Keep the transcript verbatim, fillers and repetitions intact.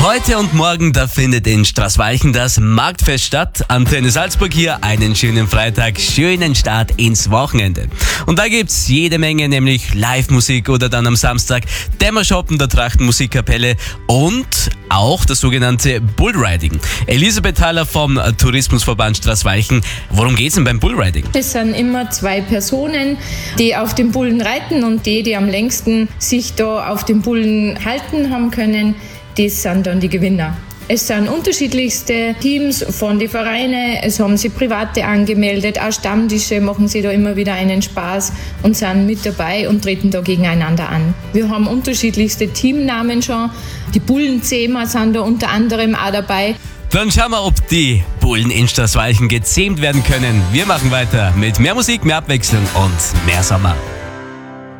Heute und morgen, da findet in Straßwalchen das Marktfest statt. Antenne Salzburg hier, einen schönen Freitag, schönen Start ins Wochenende. Und da gibt's jede Menge, nämlich Live-Musik oder dann am Samstag Dämmershoppen der Trachtenmusikkapelle und auch das sogenannte Bullriding. Elisabeth Haller vom Tourismusverband Straßwalchen, worum geht's denn beim Bullriding? Es sind immer zwei Personen, die auf dem Bullen reiten, und die, die am längsten sich da auf dem Bullen halten haben können, das sind dann die Gewinner. Es sind unterschiedlichste Teams von den Vereinen, es haben sich Private angemeldet, auch Stammtische machen sich da immer wieder einen Spaß und sind mit dabei und treten da gegeneinander an. Wir haben unterschiedlichste Teamnamen schon, die Bullenzähmer sind da unter anderem auch dabei. Dann schauen wir, ob die Bullen in Straßwalchen gezähmt werden können. Wir machen weiter mit mehr Musik, mehr Abwechslung und mehr Sommer.